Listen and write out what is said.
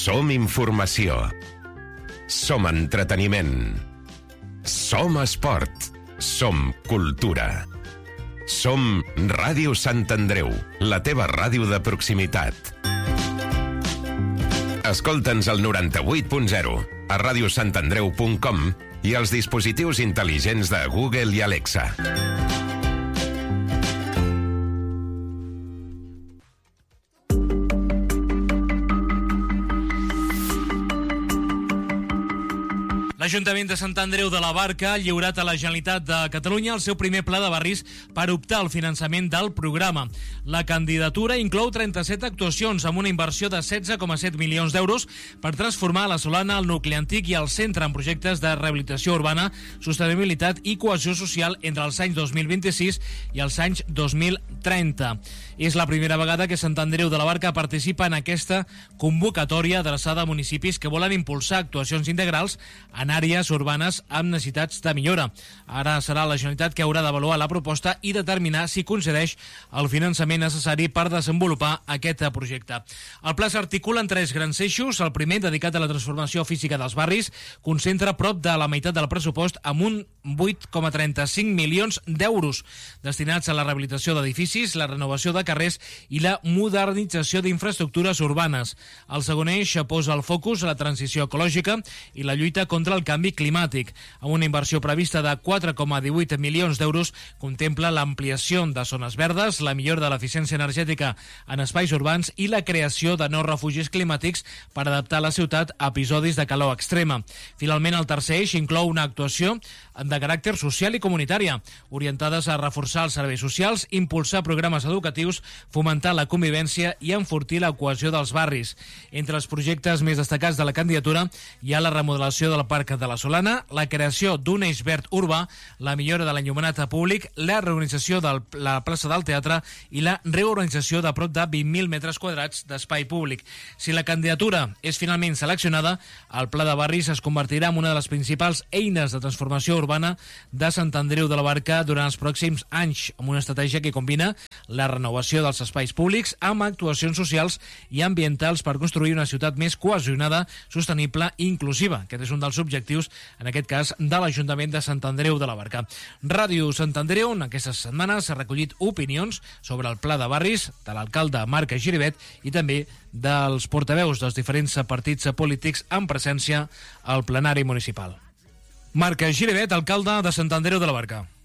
Som informació. Som entreteniment. Som esport. Som cultura. Som Ràdio Sant Andreu, la teva ràdio de proximitat. Escolta'ns al 98.0, a radiosantandreu.com i als dispositius intel·ligents de Google i Alexa. L'Ajuntament de Sant Andreu de la Barca ha lliurat a la Generalitat de Catalunya el seu primer pla de barris per optar al finançament del programa. La candidatura inclou 37 actuacions amb una inversió de 16,7 milions d'euros per transformar la Solana, el nucli antic i el centre en projectes de rehabilitació urbana, sostenibilitat i cohesió social entre els anys 2026 i els anys 2030. És la primera vegada que Sant Andreu de la Barca participa en aquesta convocatòria adreçada a municipis que volen impulsar actuacions integrals en àrees urbanes amb necessitats de millora. Ara serà la Generalitat que haurà d'avaluar la proposta i determinar si concedeix el finançament necessari per desenvolupar aquest projecte. El pla s'articula en 3 grans eixos. El primer, dedicat a la transformació física dels barris, concentra prop de la meitat del pressupost amb un 8,35 milions d'euros destinats a la rehabilitació d'edificis, la renovació de carrers i la modernització d'infraestructures urbanes. El segon eix posa el focus a la transició ecològica i la lluita contra el canvi climàtic. Amb una inversió prevista de 4,18 milions d'euros, contempla l'ampliació de zones verdes, la millora de l'eficiència energètica en espais urbans i la creació de nous refugis climàtics per adaptar la ciutat a episodis de calor extrema. Finalment, el tercer eix inclou una actuació de caràcter social i comunitària, orientades a reforçar els serveis socials, impulsar programes educatius, fomentar la convivència i enfortir la cohesió dels barris. Entre els projectes més destacats de la candidatura hi ha la remodelació del Parc de la Solana, la creació d'un eix verd urbà, la millora de l'enllumenat públic, la reorganització de la plaça del Teatre i la reorganització de prop de 20.000 metres quadrats d'espai públic. Si la candidatura és finalment seleccionada, el Pla de Barris es convertirà en una de les principals eines de transformació urbana de Sant Andreu de la Barca durant els pròxims anys, amb una estratègia que combina la renovació dels espais públics amb actuacions socials i ambientals per construir una ciutat més cohesionada, sostenible i inclusiva. Aquest és un dels objectius, en aquest cas, de l'Ajuntament de Sant Andreu de la Barca. Ràdio Sant Andreu, en aquestes setmanes, s'ha recollit opinions sobre el Pla de Barris de l'alcalde Marc Giribet i també dels portaveus dels diferents partits polítics en presència al plenari municipal. Marc Giribet, alcalde de Sant Andreu de la Barca.